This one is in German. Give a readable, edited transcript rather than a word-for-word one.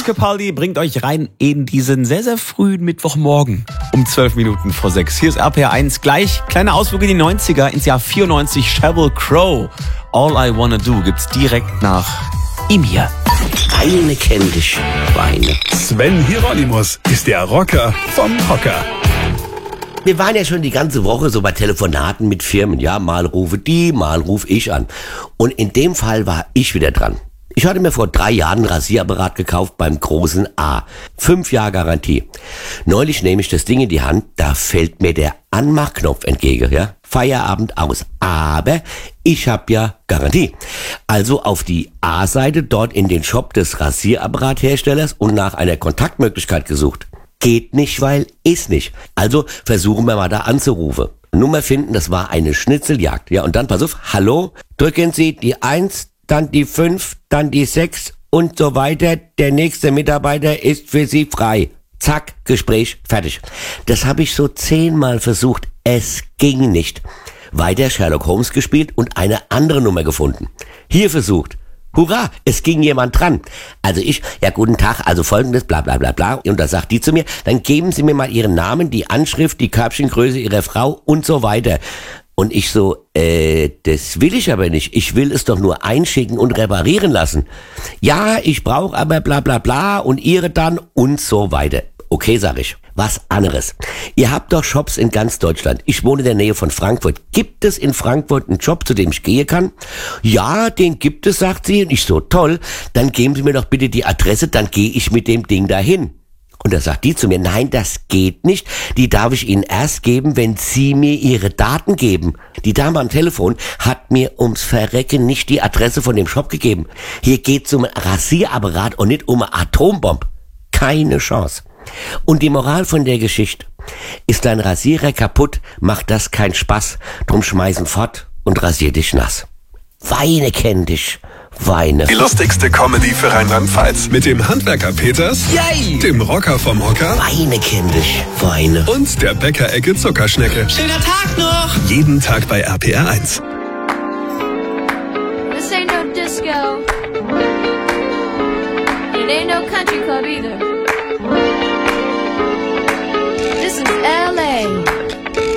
Capaldi bringt euch rein in diesen sehr, sehr frühen Mittwochmorgen um 12 Minuten vor 6. Hier ist RPR1 gleich. Kleiner Ausflug in die 90er, ins Jahr 94. Sheryl Crow. All I Wanna Do gibt's direkt nach ihm hier. Eine kennt dich, Weine. Sven Hieronymus ist der Rocker vom Hocker. Wir waren ja schon die ganze Woche so bei Telefonaten mit Firmen. Ja, mal rufe die, mal rufe ich an. Und in dem Fall war ich wieder dran. Ich hatte mir vor 3 Jahren einen Rasierapparat gekauft beim großen A. 5 Jahre Garantie. Neulich nehme ich das Ding in die Hand, da fällt mir der Anmachknopf entgegen, ja. Feierabend aus. Aber ich habe ja Garantie. Also auf die A-Seite dort in den Shop des Rasierapparatherstellers und nach einer Kontaktmöglichkeit gesucht. Geht nicht, weil ist nicht. Also versuchen wir mal da anzurufen. Nummer finden, das war eine Schnitzeljagd. Ja, und dann, pass auf, hallo, drücken Sie die 1, dann die 5, dann die 6 und so weiter. Der nächste Mitarbeiter ist für Sie frei. Zack, Gespräch, fertig. Das habe ich so 10-mal versucht. Es ging nicht. Weiter Sherlock Holmes gespielt und eine andere Nummer gefunden. Hier versucht. Hurra, es ging jemand dran. Also ich, ja guten Tag, also folgendes, bla bla bla bla. Und da sagt die zu mir, dann geben Sie mir mal Ihren Namen, die Anschrift, die Körbchengröße Ihrer Frau und so weiter. Und ich so, das will ich aber nicht. Ich will es doch nur einschicken und reparieren lassen. Ja, ich brauche aber bla bla bla und Ihre dann und so weiter. Okay, sag ich. Was anderes. Ihr habt doch Shops in ganz Deutschland. Ich wohne in der Nähe von Frankfurt. Gibt es in Frankfurt einen Job, zu dem ich gehen kann? Ja, den gibt es, sagt sie. Und ich so, toll. Dann geben Sie mir doch bitte die Adresse, dann gehe ich mit dem Ding dahin. Und da sagt die zu mir, nein, das geht nicht. Die darf ich Ihnen erst geben, wenn Sie mir Ihre Daten geben. Die Dame am Telefon hat mir ums Verrecken nicht die Adresse von dem Shop gegeben. Hier geht's um ein Rasierapparat und nicht um eine Atombombe. Keine Chance. Und die Moral von der Geschichte: Ist dein Rasierer kaputt, macht das keinen Spaß. Drum schmeißen fort und rasier dich nass. Weine kenn dich. Weine. Die lustigste Comedy für Rheinland-Pfalz. Mit dem Handwerker Peters, Yay! dem Rocker vom Hocker Weine kenn dich. Weine. und der Bäckerecke Zuckerschnecke. Schöner Tag noch! Jeden Tag bei RPR1. This ain't no disco. It ain't no country club either. This is LA.